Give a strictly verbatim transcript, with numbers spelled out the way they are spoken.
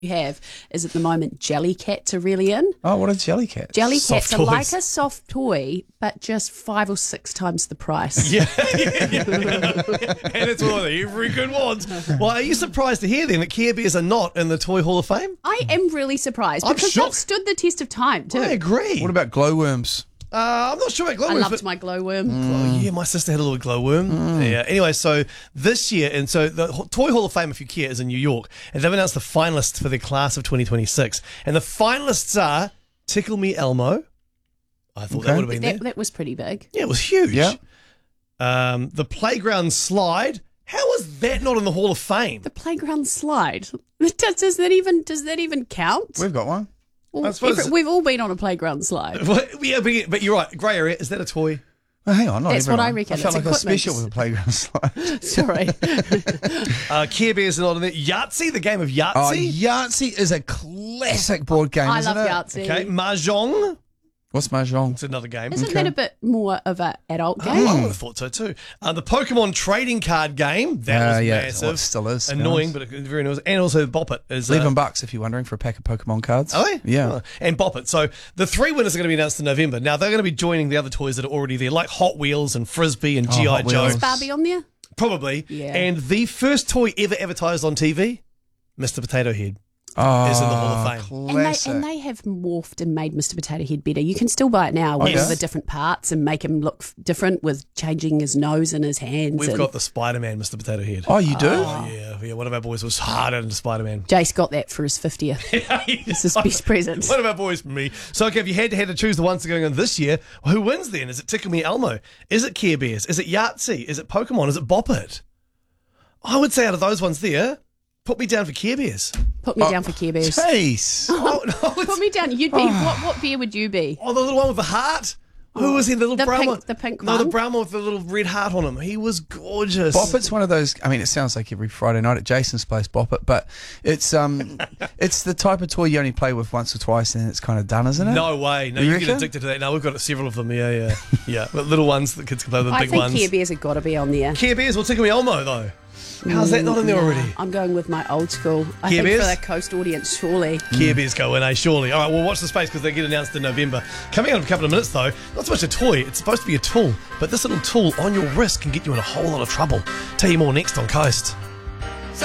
you have is at the moment Jellycats are really in. Oh, what are Jellycats? Jellycats Soft are toys. like a soft toy, but just five or six times the price. Yeah, yeah, yeah. And it's what every good wants. Well, are you surprised to hear then that Care Bears are not in the Toy Hall of Fame? I am really surprised I'm because shocked. they've stood the test of time too. I agree. What about glowworms? Uh, I'm not sure about I glowworms. loved but- my glowworm. Oh, yeah, my sister had a little glowworm. Mm. Yeah. Anyway, so this year, and so the Ho- Toy Hall of Fame, if you care, is in New York, and they've announced the finalists for their class of twenty twenty-six. And the finalists are Tickle Me Elmo. I thought that Okay. would have been That, there. that was pretty big. Yeah, it was huge. Yeah. Um, the Playground Slide. How is that not in the Hall of Fame? The playground slide. Does, does that even does that even count? We've got one. Well, I suppose- every- we've all been on a playground slide. Well, yeah, but, but you're right. Grey area. Is that a toy? Oh, hang on, not That's what everyone. I reckon. I felt It's like a equipment. special with a playground slide. Sorry. Uh, Care Bears are not in there. Yahtzee, the game of Oh, Yahtzee. Yahtzee is a classic board game, I isn't love it? Yahtzee. Okay, Mahjong. What's Mahjong? It's another game. Isn't that a bit more of an adult Oh, game? I would have thought so too. Uh, the Pokemon trading card game, that Uh, was yeah, massive. well, it still is, to be Annoying, honest. but it- very annoying. And also Bop It is. Uh, Eleven bucks if you're wondering for a pack of Pokemon cards. Are they? Yeah. Oh, and Bop It. So the three winners are going to be announced in November. Now they're going to be joining the other toys that are already there, like Hot Wheels and Frisbee and Oh, G I Hot Joe. Wheels. Is Barbie on there? Probably. Yeah. And the first toy ever advertised on T V, Mister Potato Head. Oh, Is in the Hall of Fame. And they, Classic. and they have morphed and made Mister Potato Head better. You can still buy it now with yes. all the different parts and make him look f- different with changing his nose and his hands. We've and got the Spider-Man Mister Potato Head. Oh, you do? Oh, yeah, yeah. One of our boys was hard into Spider-Man. Jace got that for his fiftieth. It's his best present. One of our boys from me. So, okay, if you had to, had to choose the ones that are going on this year, who wins then? Is it Tickle Me Elmo? Is it Care Bears? Is it Yahtzee? Is it Pokemon? Is it Bop It? I would say out of those ones there, put me down for Care Bears. Put me down for Care Bears. Jeez. Oh, no, Put it's, me down. You'd be what? What beer would you be? oh, the little one with the heart. Who was he? The little The brown pink- one. the pink No, the one? brown one with the little red heart on him. He was gorgeous. Bop It's one of those. I mean, it sounds like every Friday night at Jason's place, Bop It, but it's um, it's the type of toy you only play with once or twice, and it's kind of done, isn't it? No way. No, You you, get reckon? addicted to that. No, we've got several of them. Yeah, yeah. Yeah. But little ones that kids can play with, the I big think ones. Care Bears have got to be on there. Care Bears will Tickle Me Elmo, though. How's that not in there Nah, already? I'm going with my old school. I Care think Bears? for the coast audience, surely. Care Bears go in, eh? Surely. All right, well, watch the space because they get announced in November. Coming out in a couple of minutes, though, not so much a toy. It's supposed to be a tool, but this little tool on your wrist can get you in a whole lot of trouble. Tell you more next on Coast.